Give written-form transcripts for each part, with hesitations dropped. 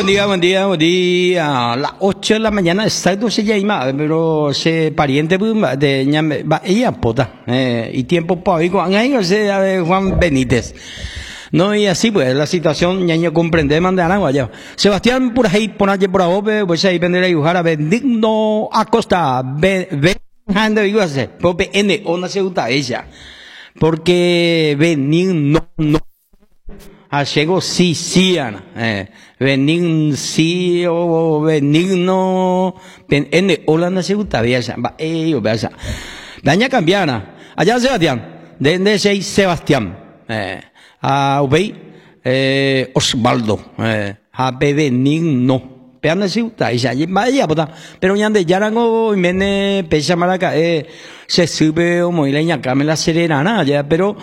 buen día, buen día, buen día. A las 8 de la mañana exacto se llama, pero se pariente de ñame, va ella pota, y tiempo para ir con ahí de Juan Benítez. No, y así pues, la situación, ñaño comprende, mandan agua ya. Sebastián, por ahí, por allí, por ahí, pues ahí vendrá a dibujar a Benigno Acosta, Benjando, digo así, Pope N, ona se gusta ella. Porque Benigno, no. Allego sí, sí, Ana. Benigno, sí, o benigno, N, hola, no se gusta, vea, va, vea. Daña cambiana. Allá Sebastián, de ese Sebastián. A Ubey, Osvaldo, a Benigno. Peana se gusta, ella, vaya, pero ya de Yarango, y mene, pesa maraca, se sube, o muy leña, camela serena, ya, pero,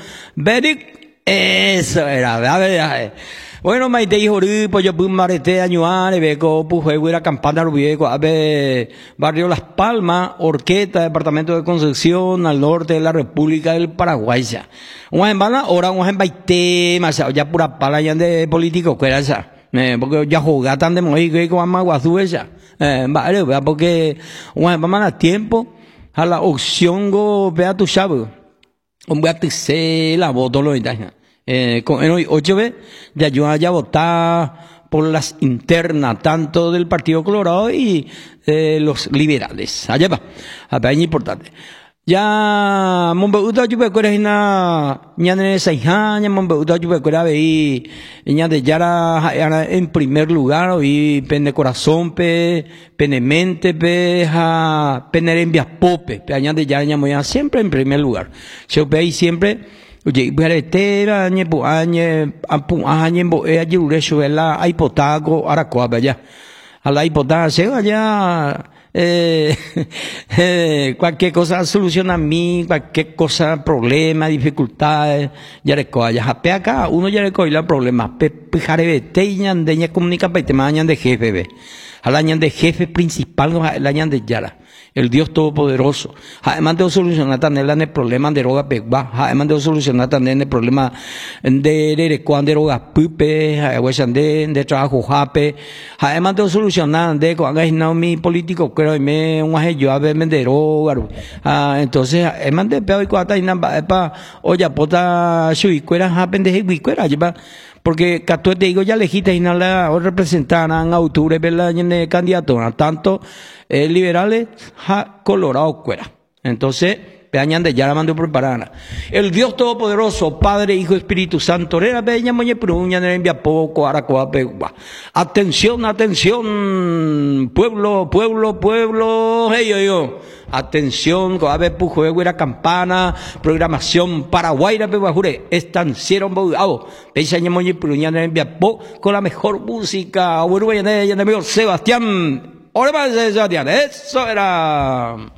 eso era, ¿verdad? Bueno, maite hijo pues yo pum marete añuar, beco, juego era campana rubieco, a ver, barrio Las Palmas, Orqueta, departamento de Concepción, al norte de la República del Paraguay, ya. Una semana, ahora una baite, más ya pura pala ya de político, que era esa. Porque ya jugar tan de morir que con más guazú esa. Vale, porque una semana a tiempo, a la opción go, vea tu chavo. Un voy a te la voto lo italia. Con hoy 8 veces de ayuda a votar por las internas tanto del Partido Colorado y los liberales. Allá va, a es importante. Ya Mombeuta Chupecuera es una ñane Saijaña, Mombeuta Chupecuera veí ña de Yara en primer lugar, y pene corazón pene mente penerembias pope, aña de Yara ña siempre en primer lugar. Se ve siempre. Oye, beretera, añe, añe, boea, yureshuela, aipotago, aracoa, vaya. A la hipotaga, se vaya, cualquier cosa soluciona a mí, cualquier cosa, problema, dificultades, ya recoa, ya japea acá, uno ya recoa el problema, pijarebete, y ñandeña comunica, pa' y te mañan de jefe, ve. A la ñan de jefe principal, la ñan de Yara. El Dios Todopoderoso. Además de solucionar también el problema de droga pegua. Además de solucionar también el problema de droga pupe, de trabajo jape. Además de solucionar de cuando mi político creo que me un yo a verme de droga. Entonces, además de peor y cuata y nada pa oya pota shuicuera japen de huicuera lleva. Porque Catué te digo ya legita y nada o representarán a octubre la candidato tanto liberales Colorado cuera. Entonces peñan de ya la mandó preparada. El Dios Todopoderoso, Padre, Hijo, Espíritu Santo, era peña moñe pruña ne envía poco aracoa pegua. Atención, atención, pueblo, hey yo. Atención, coabe pujuego era campana, programación paraguayra pebajure, estanciero bogado. Peña moñe pruña ne envía poco con la mejor música. Bueno, ya amigo Sebastián. Ahora más Sebastián, eso era.